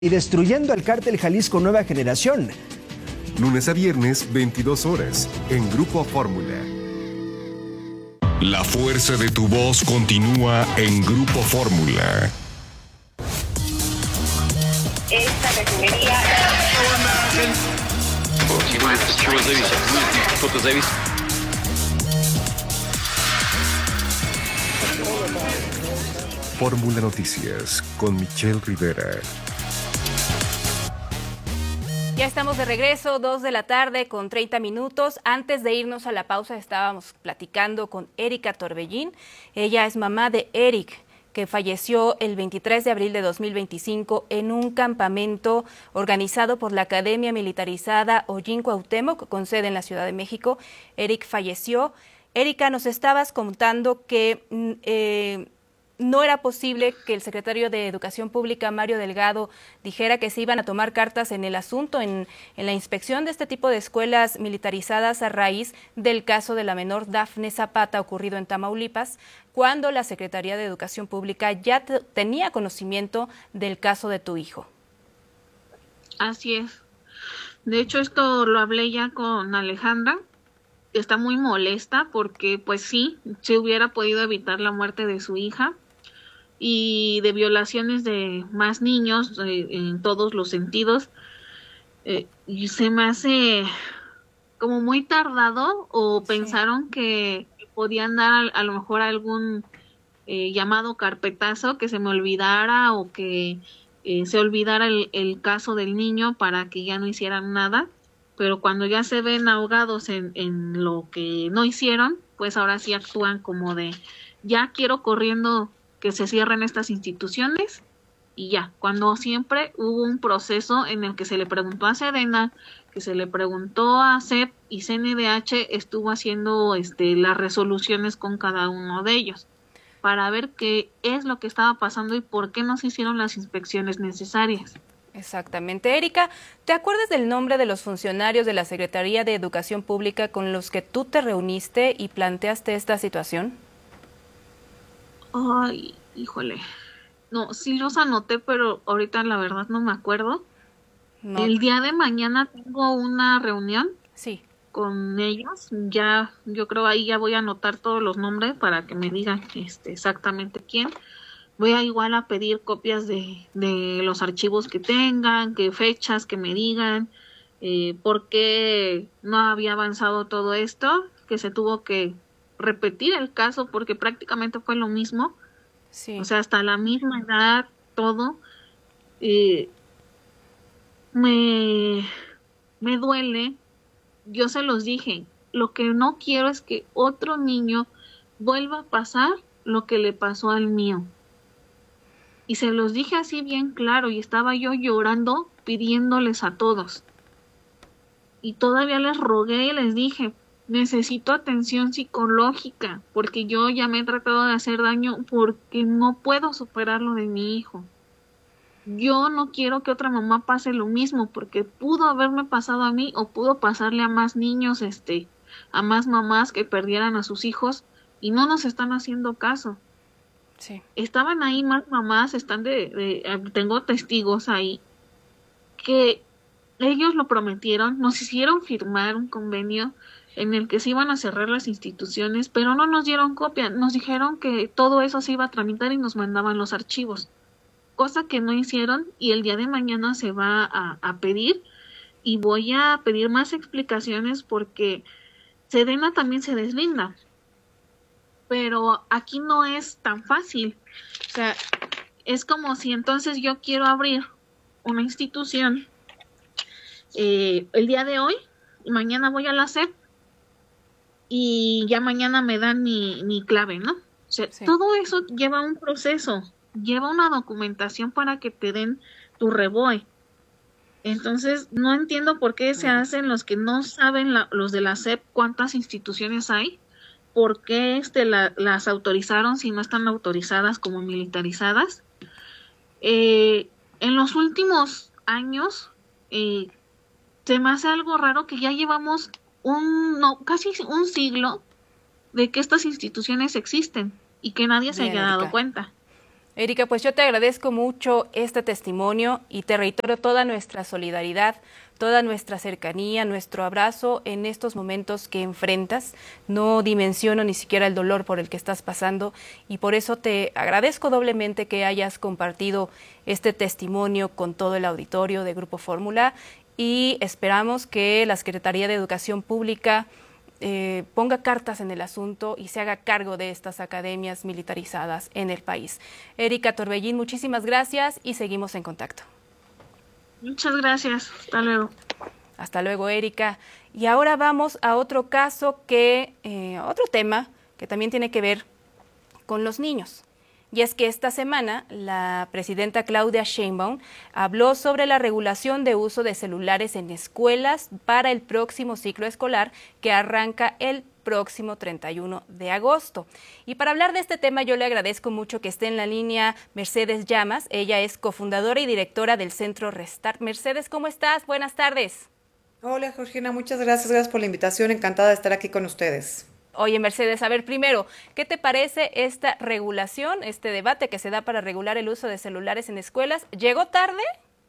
y destruyendo al cártel Jalisco Nueva Generación. Lunes a viernes, 22 horas, en Grupo Fórmula. La fuerza de tu voz continúa en Grupo Fórmula. Esta refinería... Fórmula Noticias con Michelle Rivera. Ya estamos de regreso, 2 de la tarde con 30 minutos. Antes de irnos a la pausa estábamos platicando con Erika Torbellín. Ella es mamá de Eric, que falleció el 23 de abril de 2025 en un campamento organizado por la Academia Militarizada Ollín Cuauhtémoc, con sede en la Ciudad de México. Eric falleció. Erika, nos estabas contando que no era posible que el secretario de Educación Pública, Mario Delgado, dijera que se iban a tomar cartas en el asunto, en la inspección de este tipo de escuelas militarizadas a raíz del caso de la menor Dafne Zapata ocurrido en Tamaulipas, cuando la Secretaría de Educación Pública ya tenía conocimiento del caso de tu hijo. Así es. De hecho, esto lo hablé ya con Alejandra. Está muy molesta porque, pues sí, se hubiera podido evitar la muerte de su hija y de violaciones de más niños en todos los sentidos. Y se me hace como muy tardado, o pensaron que podían dar a lo mejor algún llamado carpetazo, que se me olvidara o que se olvidara el caso del niño para que ya no hicieran nada. Pero cuando ya se ven ahogados en lo que no hicieron, pues ahora sí actúan como de, ya quiero corriendo que se cierren estas instituciones y ya, cuando siempre hubo un proceso en el que se le preguntó a Sedena, que se le preguntó a CEP y CNDH estuvo haciendo las resoluciones con cada uno de ellos para ver qué es lo que estaba pasando y por qué no se hicieron las inspecciones necesarias. Exactamente. Erika, ¿te acuerdas del nombre de los funcionarios de la Secretaría de Educación Pública con los que tú te reuniste y planteaste esta situación? Ay, híjole. No, sí los anoté, pero ahorita la verdad no me acuerdo. No. El día de mañana tengo una reunión con ellos. Ya, yo creo ahí ya voy a anotar todos los nombres para que me digan exactamente quién. Voy a igual a pedir copias de los archivos que tengan, qué fechas, que me digan por qué no había avanzado todo esto, que se tuvo que repetir el caso porque prácticamente fue lo mismo. Sí. O sea, hasta la misma edad, todo. Me duele. Yo se los dije, lo que no quiero es que otro niño vuelva a pasar lo que le pasó al mío. Y se los dije así bien claro, y estaba yo llorando pidiéndoles a todos. Y todavía les rogué y les dije, necesito atención psicológica, porque yo ya me he tratado de hacer daño porque no puedo superar lo de mi hijo. Yo no quiero que otra mamá pase lo mismo, porque pudo haberme pasado a mí o pudo pasarle a más niños, a más mamás que perdieran a sus hijos y no nos están haciendo caso. Sí. Estaban ahí más mamás, tengo testigos ahí, que ellos lo prometieron, nos hicieron firmar un convenio en el que se iban a cerrar las instituciones, pero no nos dieron copia, nos dijeron que todo eso se iba a tramitar y nos mandaban los archivos, cosa que no hicieron, y el día de mañana se va a pedir, y voy a pedir más explicaciones porque Sedena también se deslinda. Pero aquí no es tan fácil. O sea, es como si entonces yo quiero abrir una institución el día de hoy y mañana voy a la SEP y ya mañana me dan mi clave, ¿no? O sea, todo eso lleva un proceso, lleva una documentación para que te den tu REBOE. Entonces, no entiendo por qué se hacen los que no saben, los de la SEP, cuántas instituciones hay. ¿Por qué las autorizaron si no están autorizadas como militarizadas? En los últimos años se me hace algo raro que ya llevamos casi un siglo de que estas instituciones existen y que nadie se haya dado cuenta. Erika, pues yo te agradezco mucho este testimonio y te reitero toda nuestra solidaridad, toda nuestra cercanía, nuestro abrazo en estos momentos que enfrentas. No dimensiono ni siquiera el dolor por el que estás pasando y por eso te agradezco doblemente que hayas compartido este testimonio con todo el auditorio de Grupo Fórmula y esperamos que la Secretaría de Educación Pública ponga cartas en el asunto y se haga cargo de estas academias militarizadas en el país. Erika Torbellín, muchísimas gracias y seguimos en contacto. Muchas gracias. Hasta luego. Hasta luego, Erika. Y ahora vamos a otro caso otro tema que también tiene que ver con los niños. Y es que esta semana la presidenta Claudia Sheinbaum habló sobre la regulación de uso de celulares en escuelas para el próximo ciclo escolar que arranca el próximo 31 de agosto. Y para hablar de este tema yo le agradezco mucho que esté en la línea Mercedes Llamas. Ella es cofundadora y directora del Centro Restart. Mercedes, ¿cómo estás? Buenas tardes. Hola, Georgina, muchas gracias por la invitación. Encantada de estar aquí con ustedes. Oye, Mercedes, a ver, primero, ¿qué te parece esta regulación, este debate que se da para regular el uso de celulares en escuelas? ¿Llegó tarde?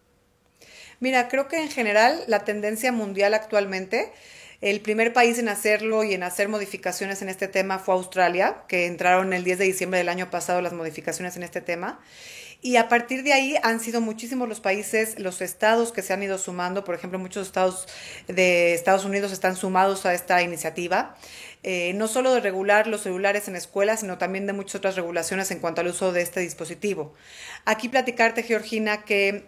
Mira, creo que en general la tendencia mundial actualmente, el primer país en hacerlo y en hacer modificaciones en este tema fue Australia, que entraron el 10 de diciembre del año pasado las modificaciones en este tema. Y a partir de ahí han sido muchísimos los países, los estados que se han ido sumando. Por ejemplo, muchos estados de Estados Unidos están sumados a esta iniciativa. No solo de regular los celulares en escuelas, sino también de muchas otras regulaciones en cuanto al uso de este dispositivo. Aquí platicarte, Georgina,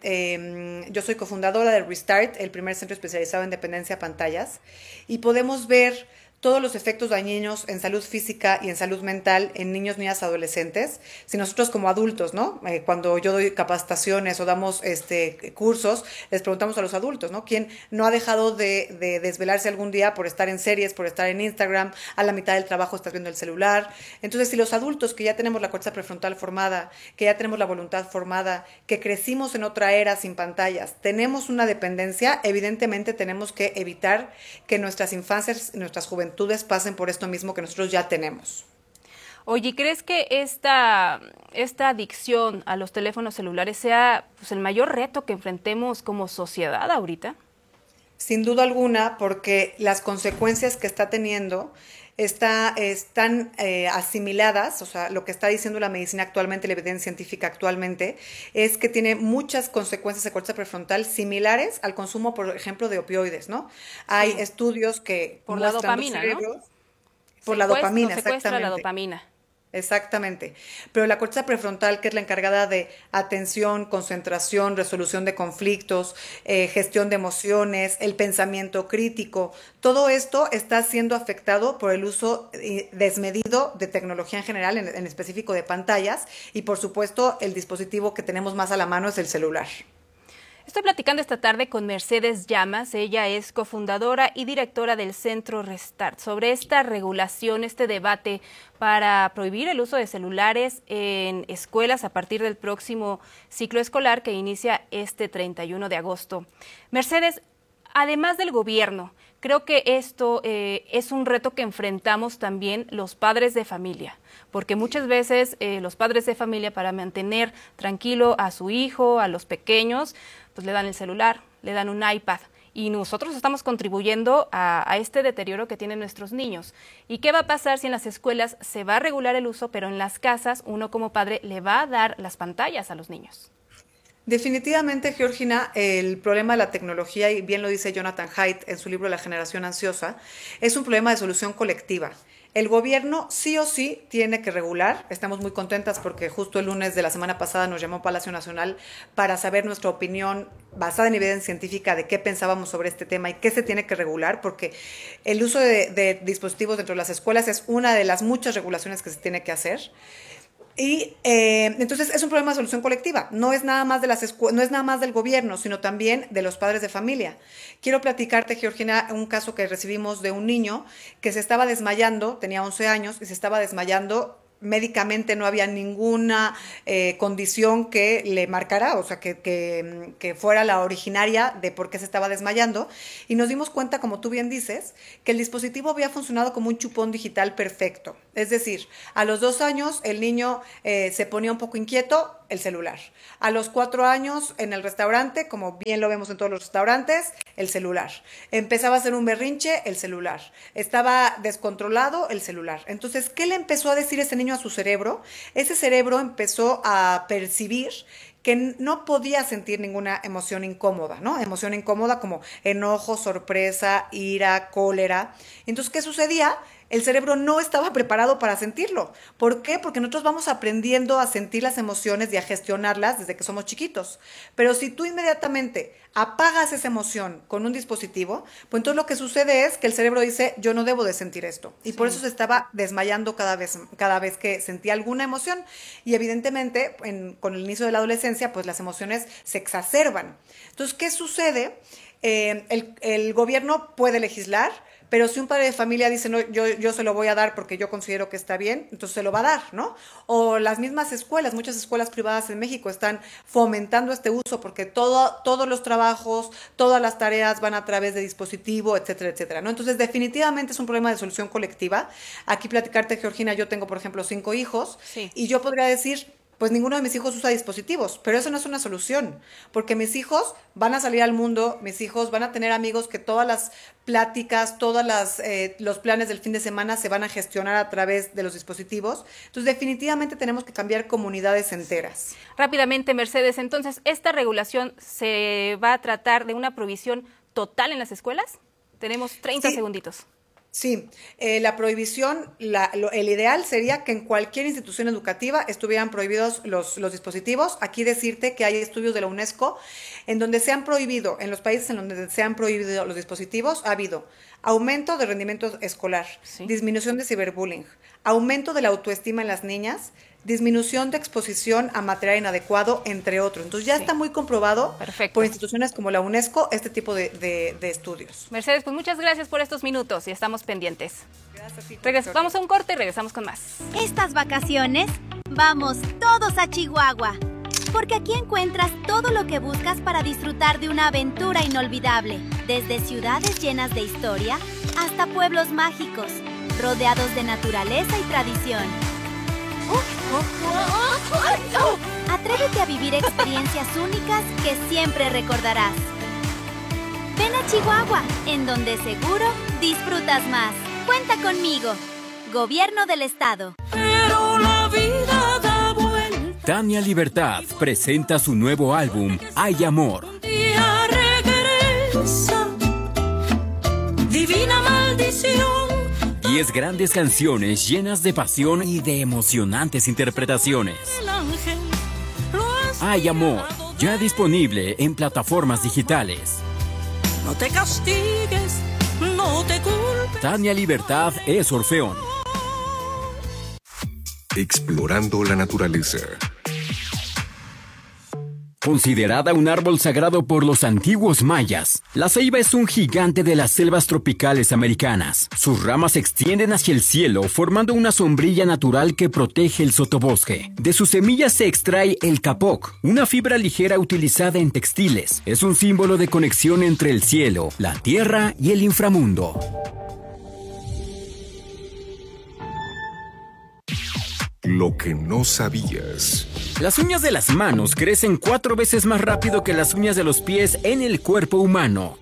que yo soy cofundadora de Restart, el primer centro especializado en dependencia pantallas, y podemos ver todos los efectos dañinos en salud física y en salud mental en niños, niñas, adolescentes. Si nosotros como adultos, ¿no? Cuando yo doy capacitaciones o damos cursos, les preguntamos a los adultos, ¿no? ¿Quién no ha dejado de desvelarse algún día por estar en series, por estar en Instagram? A la mitad del trabajo estás viendo el celular. Entonces, si los adultos que ya tenemos la corteza prefrontal formada, que ya tenemos la voluntad formada, que crecimos en otra era sin pantallas, tenemos una dependencia, evidentemente tenemos que evitar que nuestras infancias, nuestras juventudes pasen por esto mismo que nosotros ya tenemos. Oye, ¿crees que esta adicción a los teléfonos celulares sea pues, el mayor reto que enfrentemos como sociedad ahorita? Sin duda alguna, porque las consecuencias que está teniendo están asimiladas, o sea, lo que está diciendo la medicina actualmente, la evidencia científica actualmente, es que tiene muchas consecuencias de corteza prefrontal similares al consumo, por ejemplo, de opioides, ¿no? Hay estudios que por la dopamina, ¿no? Por la dopamina, secuestra la dopamina. Exactamente. Pero la corteza prefrontal, que es la encargada de atención, concentración, resolución de conflictos, gestión de emociones, el pensamiento crítico, todo esto está siendo afectado por el uso desmedido de tecnología en general, en específico de pantallas, y por supuesto el dispositivo que tenemos más a la mano es el celular. Estoy platicando esta tarde con Mercedes Llamas. Ella es cofundadora y directora del Centro Restart sobre esta regulación, este debate para prohibir el uso de celulares en escuelas a partir del próximo ciclo escolar que inicia este 31 de agosto. Mercedes, además del gobierno, creo que esto es un reto que enfrentamos también los padres de familia, porque muchas veces los padres de familia, para mantener tranquilo a su hijo, a los pequeños, pues le dan el celular, le dan un iPad. Y nosotros estamos contribuyendo a este deterioro que tienen nuestros niños. ¿Y qué va a pasar si en las escuelas se va a regular el uso, pero en las casas uno como padre le va a dar las pantallas a los niños? Definitivamente, Georgina, el problema de la tecnología, y bien lo dice Jonathan Haidt en su libro La generación ansiosa, es un problema de solución colectiva. El gobierno sí o sí tiene que regular. Estamos muy contentas porque justo el lunes de la semana pasada nos llamó Palacio Nacional para saber nuestra opinión basada en evidencia científica de qué pensábamos sobre este tema y qué se tiene que regular, porque el uso de dispositivos dentro de las escuelas es una de las muchas regulaciones que se tiene que hacer. Y entonces es un problema de solución colectiva, no es nada más no es nada más del gobierno, sino también de los padres de familia. Quiero platicarte, Georgina, un caso que recibimos de un niño que se estaba desmayando, tenía 11 años y se estaba desmayando médicamente no había ninguna condición que le marcara, o sea, que fuera la originaria de por qué se estaba desmayando, y nos dimos cuenta, como tú bien dices, que el dispositivo había funcionado como un chupón digital perfecto. Es decir, a los 2 años el niño se ponía un poco inquieto, el celular. A los 4 años en el restaurante, como bien lo vemos en todos los restaurantes, el celular. Empezaba a hacer un berrinche, el celular. Estaba descontrolado, el celular. Entonces, ¿qué le empezó a decir ese niño a su cerebro? Ese cerebro empezó a percibir que no podía sentir ninguna emoción incómoda, ¿no? Emoción incómoda como enojo, sorpresa, ira, cólera. Entonces, ¿qué sucedía? El cerebro no estaba preparado para sentirlo. ¿Por qué? Porque nosotros vamos aprendiendo a sentir las emociones y a gestionarlas desde que somos chiquitos. Pero si tú inmediatamente apagas esa emoción con un dispositivo, pues entonces lo que sucede es que el cerebro dice, yo no debo de sentir esto. Y por eso se estaba desmayando cada vez que sentía alguna emoción. Y evidentemente, con el inicio de la adolescencia, pues las emociones se exacerban. Entonces, ¿qué sucede? El gobierno puede legislar, pero si un padre de familia dice, no, yo se lo voy a dar porque yo considero que está bien, entonces se lo va a dar, ¿no? O las mismas escuelas, muchas escuelas privadas en México están fomentando este uso porque todos los trabajos, todas las tareas van a través de dispositivo, etcétera, etcétera, ¿no? Entonces, definitivamente es un problema de solución colectiva. Aquí platicarte, Georgina, yo tengo, por ejemplo, 5 hijos, sí, y yo podría decir, pues ninguno de mis hijos usa dispositivos, pero eso no es una solución, porque mis hijos van a salir al mundo, mis hijos van a tener amigos que todas las pláticas, los planes del fin de semana se van a gestionar a través de los dispositivos. Entonces, definitivamente tenemos que cambiar comunidades enteras. Rápidamente, Mercedes, entonces, ¿esta regulación se va a tratar de una prohibición total en las escuelas? Tenemos 30 segunditos. Sí, la prohibición, el ideal sería que en cualquier institución educativa estuvieran prohibidos los dispositivos. Aquí decirte que hay estudios de la UNESCO en donde se han prohibido, en los países en donde se han prohibido los dispositivos, ha habido aumento de rendimiento escolar, disminución de ciberbullying, aumento de la autoestima en las niñas, disminución de exposición a material inadecuado, entre otros. Entonces ya está muy comprobado por instituciones como la UNESCO este tipo de estudios. Mercedes, pues muchas gracias por estos minutos y estamos pendientes. Gracias. Vamos a un corte y regresamos con más. Estas vacaciones, vamos todos a Chihuahua, porque aquí encuentras todo lo que buscas para disfrutar de una aventura inolvidable, desde ciudades llenas de historia hasta pueblos mágicos, rodeados de naturaleza y tradición. Atrévete a vivir experiencias únicas que siempre recordarás. Ven a Chihuahua, en donde seguro disfrutas más. Cuenta conmigo. Gobierno del Estado. Pero la vida da vuelta. Tania Libertad presenta su nuevo álbum, Hay Amor. Un día regresa, divina maldición. 10 grandes canciones llenas de pasión y de emocionantes interpretaciones. Hay Amor, ya disponible en plataformas digitales. No te castigues, no te culpes. Tania Libertad es Orfeón. Explorando la naturaleza. Considerada un árbol sagrado por los antiguos mayas, la ceiba es un gigante de las selvas tropicales americanas. Sus ramas se extienden hacia el cielo, formando una sombrilla natural que protege el sotobosque. De sus semillas se extrae el capoc, una fibra ligera utilizada en textiles. Es un símbolo de conexión entre el cielo, la tierra y el inframundo. Lo que no sabías. Las uñas de las manos crecen 4 veces más rápido que las uñas de los pies en el cuerpo humano.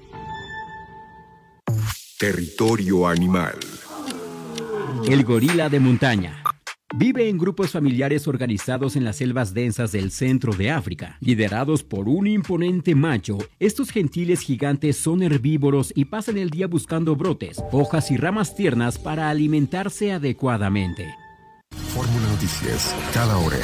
Territorio animal. El gorila de montaña. Vive en grupos familiares organizados en las selvas densas del centro de África. Liderados por un imponente macho, estos gentiles gigantes son herbívoros y pasan el día buscando brotes, hojas y ramas tiernas para alimentarse adecuadamente. Fórmula Noticias, cada hora.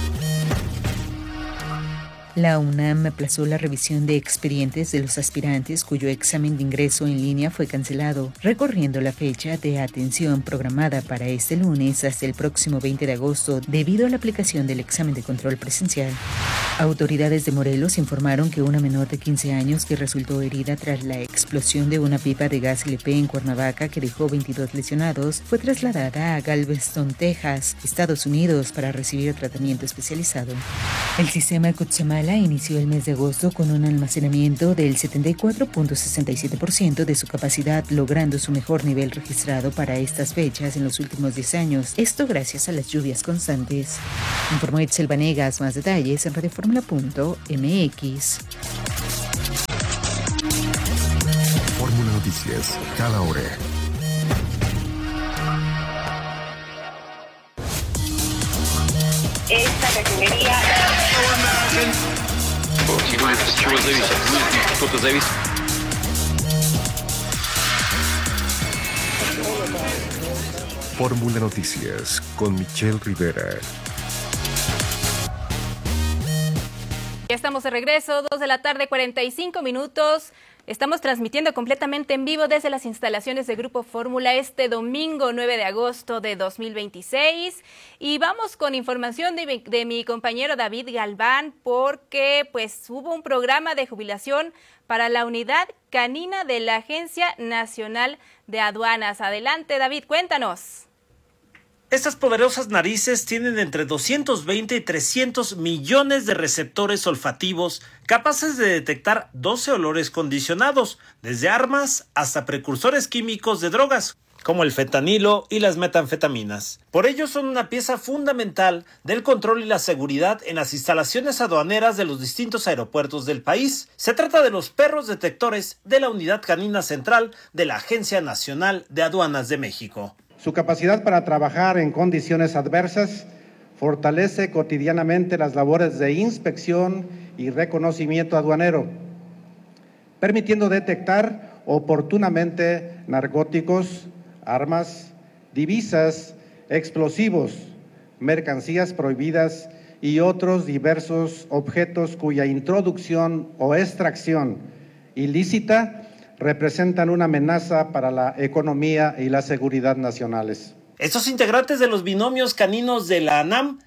La UNAM aplazó la revisión de expedientes de los aspirantes cuyo examen de ingreso en línea fue cancelado, recorriendo la fecha de atención programada para este lunes hasta el próximo 20 de agosto debido a la aplicación del examen de control presencial. Autoridades de Morelos informaron que una menor de 15 años que resultó herida tras la explosión de una pipa de gas LP en Cuernavaca que dejó 22 lesionados fue trasladada a Galveston, Texas, Estados Unidos, para recibir tratamiento especializado. El sistema Cutzamala inició el mes de agosto con un almacenamiento del 74.67% de su capacidad, logrando su mejor nivel registrado para estas fechas en los últimos 10 años. Esto gracias a las lluvias constantes. Informó Itzel Vanegas. Más detalles en radioformula.mx. Fórmula Noticias, cada hora. Esta refinería... Fórmula Noticias con Michelle Rivera. Ya estamos de regreso, 2:45 p.m. Estamos transmitiendo completamente en vivo desde las instalaciones de Grupo Fórmula este domingo 9 de agosto de 2026. Y vamos con información de mi compañero David Galván, porque pues hubo un programa de jubilación para la unidad canina de la Agencia Nacional de Aduanas. Adelante, David, cuéntanos. Estas poderosas narices tienen entre 220 y 300 millones de receptores olfativos capaces de detectar 12 olores condicionados, desde armas hasta precursores químicos de drogas, como el fentanilo y las metanfetaminas. Por ello son una pieza fundamental del control y la seguridad en las instalaciones aduaneras de los distintos aeropuertos del país. Se trata de los perros detectores de la Unidad Canina Central de la Agencia Nacional de Aduanas de México. Su capacidad para trabajar en condiciones adversas fortalece cotidianamente las labores de inspección y reconocimiento aduanero, permitiendo detectar oportunamente narcóticos, armas, divisas, explosivos, mercancías prohibidas y otros diversos objetos cuya introducción o extracción ilícita representan una amenaza para la economía y la seguridad nacionales. Estos integrantes de los binomios caninos de la ANAM,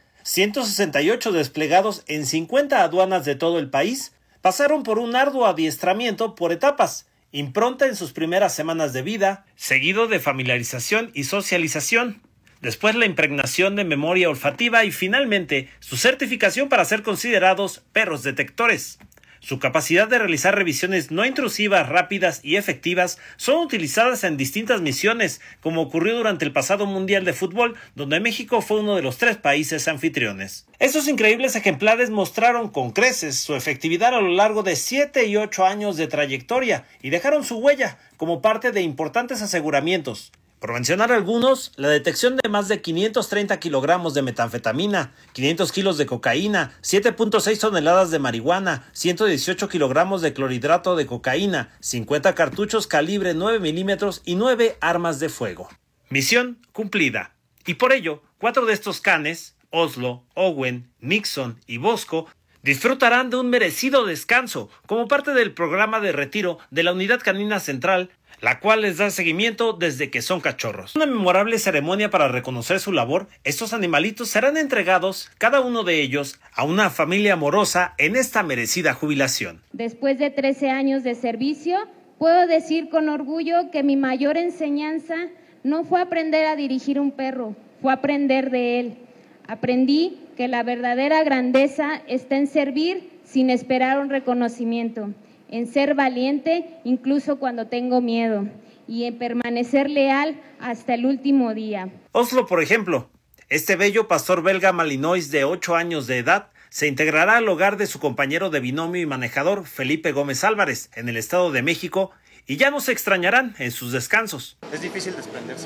168 desplegados en 50 aduanas de todo el país, pasaron por un arduo adiestramiento por etapas, impronta en sus primeras semanas de vida, seguido de familiarización y socialización, después la impregnación de memoria olfativa y finalmente su certificación para ser considerados perros detectores. Su capacidad de realizar revisiones no intrusivas, rápidas y efectivas son utilizadas en distintas misiones, como ocurrió durante el pasado Mundial de Fútbol, donde México fue uno de los 3 países anfitriones. Estos increíbles ejemplares mostraron con creces su efectividad a lo largo de 7 y 8 años de trayectoria y dejaron su huella como parte de importantes aseguramientos. Por mencionar algunos, la detección de más de 530 kilogramos de metanfetamina, 500 kilos de cocaína, 7.6 toneladas de marihuana, 118 kilogramos de clorhidrato de cocaína, 50 cartuchos calibre 9 milímetros y 9 armas de fuego. Misión cumplida. Y por ello, 4 de estos canes, Oslo, Owen, Nixon y Bosco, disfrutarán de un merecido descanso como parte del programa de retiro de la Unidad Canina Central, la cual les da seguimiento desde que son cachorros. Una memorable ceremonia para reconocer su labor. Estos animalitos serán entregados, cada uno de ellos, a una familia amorosa en esta merecida jubilación. Después de 13 años de servicio, puedo decir con orgullo que mi mayor enseñanza no fue aprender a dirigir un perro, fue aprender de él. Aprendí que la verdadera grandeza está en servir sin esperar un reconocimiento, en ser valiente incluso cuando tengo miedo y en permanecer leal hasta el último día. Oslo, por ejemplo, este bello pastor belga malinois de 8 años de edad se integrará al hogar de su compañero de binomio y manejador Felipe Gómez Álvarez en el Estado de México y ya no se extrañarán en sus descansos. ¿Es difícil desprenderse?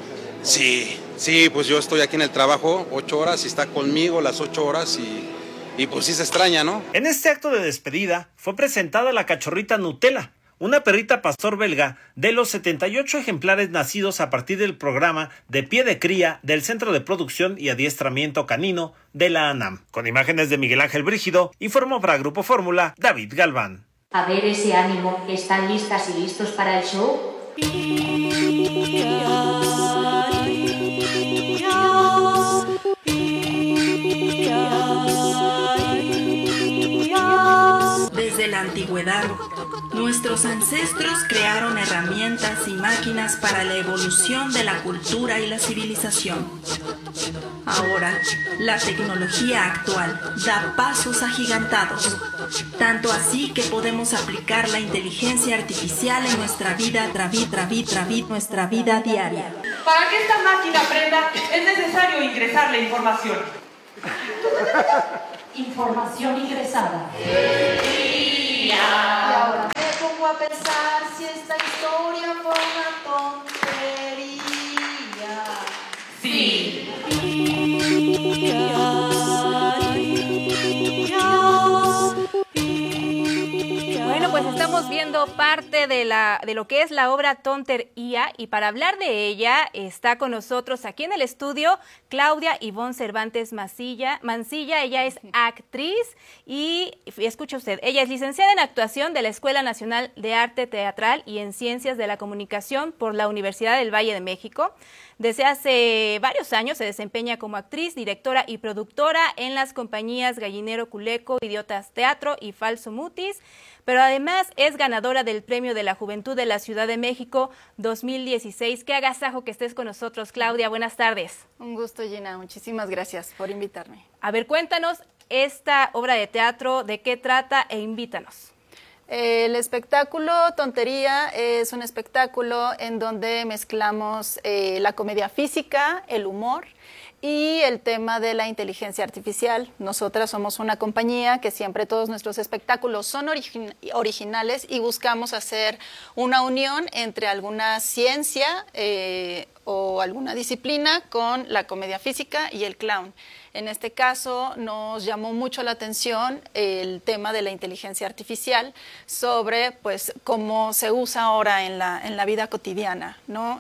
Sí, pues yo estoy aquí en el trabajo 8 horas y está conmigo las 8 horas y pues sí se extraña, ¿no? En este acto de despedida fue presentada la cachorrita Nutella, una perrita pastor belga de los 78 ejemplares nacidos a partir del programa de pie de cría del Centro de Producción y Adiestramiento Canino de la ANAM. Con imágenes de Miguel Ángel Brígido, informó para Grupo Fórmula David Galván. A ver ese ánimo, ¿están listas y listos para el show? antigüedad, nuestros ancestros crearon herramientas y máquinas para la evolución de la cultura y la civilización. Ahora, la tecnología actual da pasos agigantados, tanto así que podemos aplicar la inteligencia artificial en nuestra vida diaria. Para que esta máquina aprenda, es necesario ingresar la información. Información ingresada. Y ahora me pongo a pensar si esta historia fue una tontería. Sí. Bueno, pues estamos viendo parte de lo que es la obra Tonter IA, y para hablar de ella está con nosotros aquí en el estudio Claudia Ivonne Cervantes Mancilla. Ella es actriz y escuche usted, ella es licenciada en actuación de la Escuela Nacional de Arte Teatral y en Ciencias de la Comunicación por la Universidad del Valle de México. Desde hace varios años se desempeña como actriz, directora y productora en las compañías Gallinero Culeco, Idiotas Teatro y Falso Mutis, pero además es ganadora del Premio de la Juventud de la Ciudad de México 2016. Qué agasajo que estés con nosotros, Claudia. Buenas tardes. Un gusto, Gina. Muchísimas gracias por invitarme. A ver, cuéntanos esta obra de teatro, de qué trata e invítanos. El espectáculo Tontería es un espectáculo en donde mezclamos la comedia física, el humor y el tema de la inteligencia artificial. Nosotras somos una compañía que siempre todos nuestros espectáculos son originales y buscamos hacer una unión entre alguna ciencia o alguna disciplina con la comedia física y el clown. En este caso nos llamó mucho la atención el tema de la inteligencia artificial sobre pues cómo se usa ahora en la vida cotidiana, ¿no?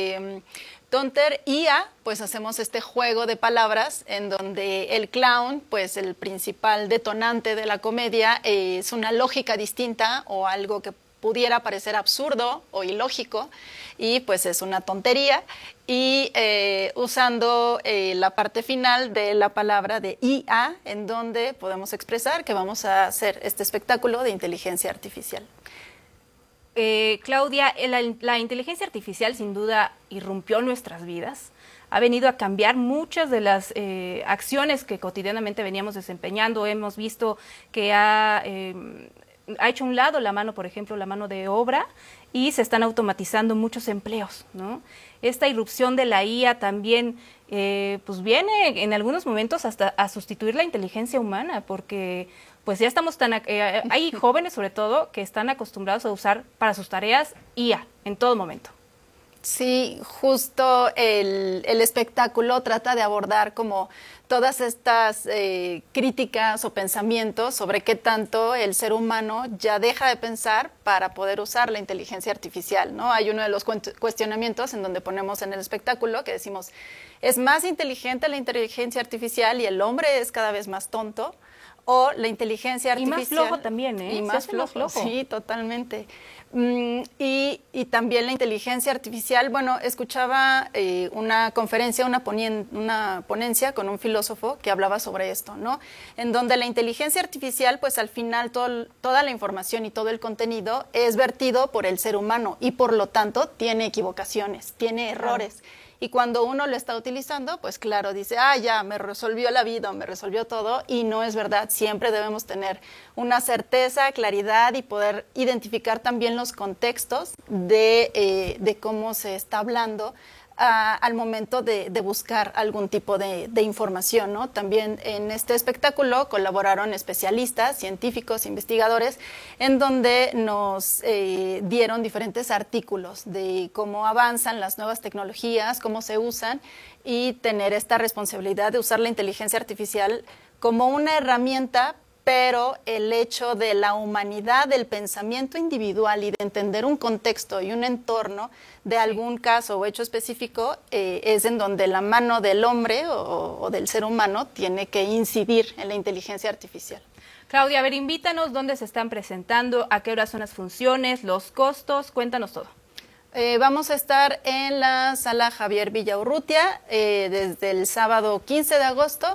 Tonter IA, pues hacemos este juego de palabras en donde el clown, pues el principal detonante de la comedia es una lógica distinta o algo que pudiera parecer absurdo o ilógico, y pues es una tontería, y usando la parte final de la palabra de IA, en donde podemos expresar que vamos a hacer este espectáculo de inteligencia artificial. Claudia, la inteligencia artificial sin duda irrumpió nuestras vidas, ha venido a cambiar muchas de las acciones que cotidianamente veníamos desempeñando. Hemos visto que ha hecho a un lado la mano, por ejemplo, la mano de obra, y se están automatizando muchos empleos, ¿no? Esta irrupción de la IA también pues viene en algunos momentos hasta a sustituir la inteligencia humana, porque pues ya estamos hay jóvenes sobre todo que están acostumbrados a usar para sus tareas IA en todo momento. Sí, justo el espectáculo trata de abordar como todas estas críticas o pensamientos sobre qué tanto el ser humano ya deja de pensar para poder usar la inteligencia artificial, ¿no? Hay uno de los cuestionamientos en donde ponemos en el espectáculo que decimos, ¿es más inteligente la inteligencia artificial y el hombre es cada vez más tonto? O la inteligencia artificial... Y más flojo también, ¿eh? Y más flojo, sí, totalmente. Y también la inteligencia artificial, bueno, escuchaba una conferencia, una ponencia con un filósofo que hablaba sobre esto, ¿no? En donde la inteligencia artificial, pues al final toda la información y todo el contenido es vertido por el ser humano y por lo tanto tiene equivocaciones, tiene errores. Y cuando uno lo está utilizando, pues claro, dice, ya, me resolvió la vida, me resolvió todo, y no es verdad. Siempre debemos tener una certeza, claridad y poder identificar también los contextos de cómo se está hablando al momento de buscar algún tipo de información, ¿no? También en este espectáculo colaboraron especialistas, científicos, investigadores, en donde nos dieron diferentes artículos de cómo avanzan las nuevas tecnologías, cómo se usan, y tener esta responsabilidad de usar la inteligencia artificial como una herramienta, pero el hecho de la humanidad, del pensamiento individual y de entender un contexto y un entorno de algún caso o hecho específico es en donde la mano del hombre o del ser humano tiene que incidir en la inteligencia artificial. Claudia, a ver, invítanos dónde se están presentando, a qué horas son las funciones, los costos, cuéntanos todo. Vamos a estar en la sala Javier Villaurrutia desde el sábado 15 de agosto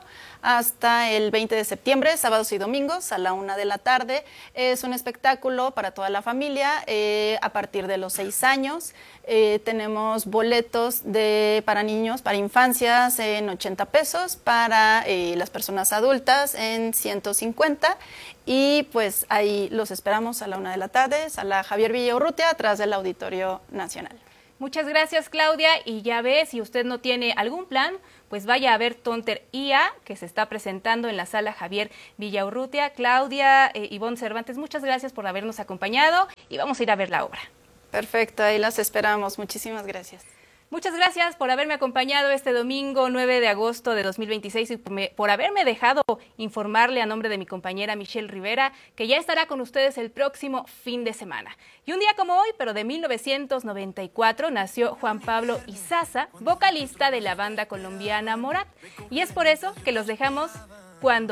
hasta el 20 de septiembre, sábados y domingos a la 1 de la tarde. Es un espectáculo para toda la familia a partir de los 6 años. Tenemos boletos para niños, para infancias en 80 pesos, para las personas adultas en 150. Y pues ahí los esperamos a la 1 de la tarde, sala Javier Villaurrutia, atrás del Auditorio Nacional. Muchas gracias, Claudia. Y ya ve, si usted no tiene algún plan, pues vaya a ver Tonter IA, que se está presentando en la sala Javier Villaurrutia. Claudia, Ivonne Cervantes, muchas gracias por habernos acompañado y vamos a ir a ver la obra. Perfecto, ahí las esperamos. Muchísimas gracias. Muchas gracias por haberme acompañado este domingo 9 de agosto de 2026 y por haberme dejado informarle a nombre de mi compañera Michelle Rivera, que ya estará con ustedes el próximo fin de semana. Y un día como hoy, pero de 1994, nació Juan Pablo Izaza, vocalista de la banda colombiana Morat. Y es por eso que los dejamos cuando